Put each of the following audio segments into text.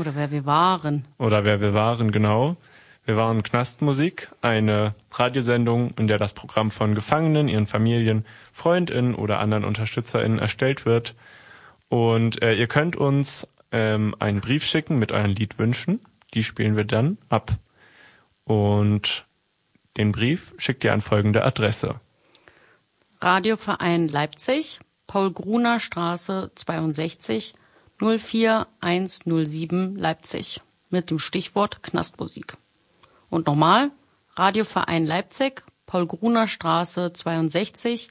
Oder wer wir waren. Oder wer wir waren, genau. Wir waren Knastmusik, eine Radiosendung, in der das Programm von Gefangenen, ihren Familien, FreundInnen oder anderen UnterstützerInnen erstellt wird. Und ihr könnt uns einen Brief schicken mit euren Liedwünschen. Die spielen wir dann ab. Und den Brief schickt ihr an folgende Adresse. Radioverein Leipzig, Paul-Gruner-Straße 62 04107 Leipzig mit dem Stichwort Knastmusik. Und nochmal, Radioverein Leipzig, Paul-Gruner-Straße 62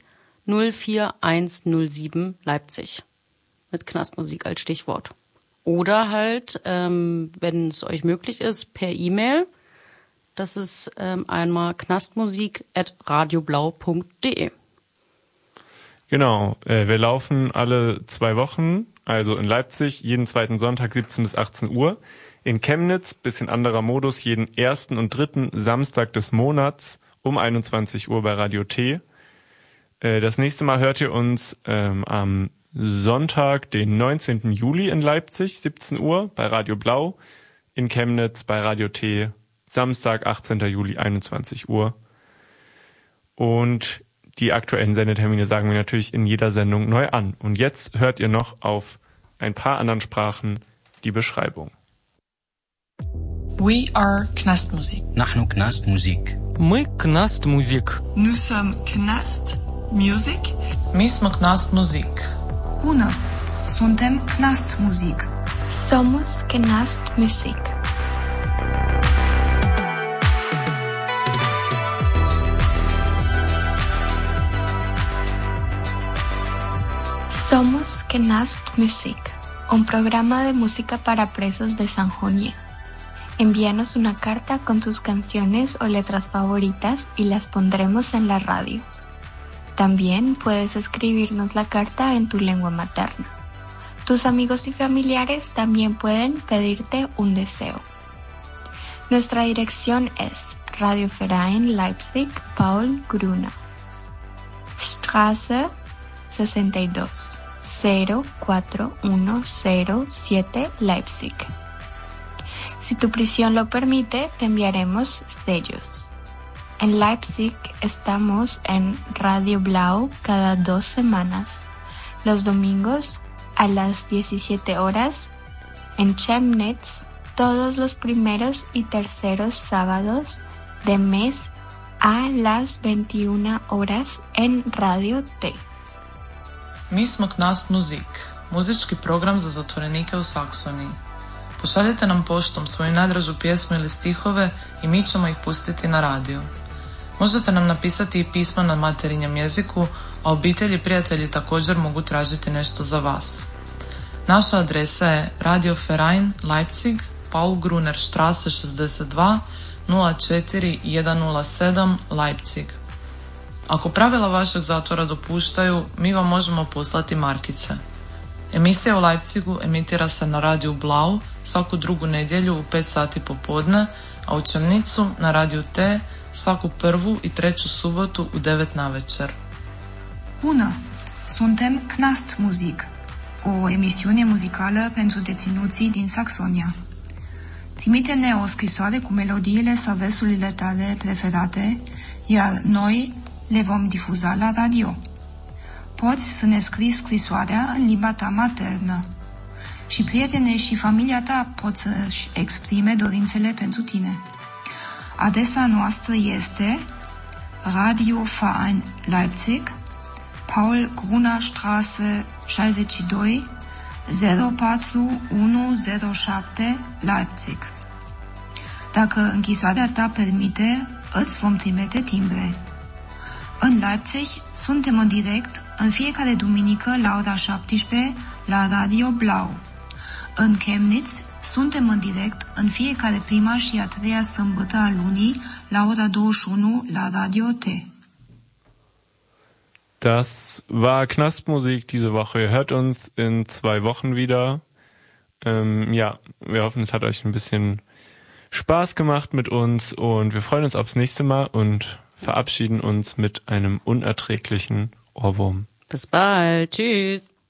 04107 Leipzig mit Knastmusik als Stichwort. Oder halt, wenn es euch möglich ist, per E-Mail. Das ist einmal knastmusik@radioblau.de. Genau, wir laufen alle 2 Wochen, also in Leipzig jeden zweiten Sonntag 17 bis 18 Uhr. In Chemnitz, bisschen anderer Modus, jeden ersten und dritten Samstag des Monats um 21 Uhr bei Radio T. Das nächste Mal hört ihr uns am Sonntag, den 19. Juli in Leipzig, 17 Uhr bei Radio Blau. In Chemnitz bei Radio T, Samstag, 18. Juli, 21 Uhr. Und die aktuellen Sendetermine sagen wir natürlich in jeder Sendung neu an. Und jetzt hört ihr noch auf ein paar anderen Sprachen die Beschreibung. We are Knastmusik. نحن كناست موزيك. Мы Knast Musik. Nous sommes Knast Music. Mi smo Knastmusik. Bună! Suntem Knast Musik. Somos Knast Musik. Somos Knast Musik, un programa de música para presos de Sajonia. Envíanos una carta con tus canciones o letras favoritas y las pondremos en la radio. También puedes escribirnos la carta en tu lengua materna. Tus amigos y familiares también pueden pedirte un deseo. Nuestra dirección es Radioverein Leipzig, Paul Gruner, Straße 62 04107 Leipzig. Si tu prisión lo permite, te enviaremos sellos. En Leipzig estamos en Radio Blau cada 2 semanas, los domingos a las 17 horas, en Chemnitz todos los primeros y terceros sábados de mes a las 21 horas en Radio T. Mi smo Knastmusik, muzički program za zatvorenike u Saksoniji. Pošaljite nam poštom svoju najdražu pjesmu ili stihove i mi ćemo ih pustiti na radiju. Možete nam napisati i pisma na materinjem jeziku, a obitelji i prijatelji također mogu tražiti nešto za vas. Naša adresa je Radioverein Leipzig, Paul Gruner Straße 62 04107 Leipzig. Ako pravila vašeg zatvora dopuštaju, mi vam možemo poslati markice. Emisija u Leipzigu emitira se na radiju Blau svaku drugu nedjelju u 5 sati popodne, a u Chemnitzu na radiju T svaku prvu i treću subotu u 9 navečer. Bună! Suntem Knast Musik, o emisiune muzicală pentru deținuții din Saxonia. Trimite-ne o scrisoare cu melodiile sau versurile tale preferate, iar noi le vom difuza la radio. Poți să ne scrii scrisoarea în limba ta maternă. Și prietenii și familia ta pot să-și exprime dorințele pentru tine. Adresa noastră este Radioverein Leipzig, Paul Gruner Straße 62 04107 Leipzig. Dacă închisoarea ta permite, îți vom trimite timbre. În Leipzig suntem în direct în fiecare duminică la ora 17 la Radio Blau. În Chemnitz suntem în direct în fiecare prima și a treia sâmbătă a lunii la ora 21 la Radio T. Das war Knastmusik diese Woche. Ihr hört uns in 2 Wochen wieder. Ja, wir hoffen, es hat euch ein bisschen Spaß gemacht mit uns und wir freuen uns aufs nächste Mal und verabschieden uns mit einem unerträglichen Ohrwurm. Bis bald. Tschüss.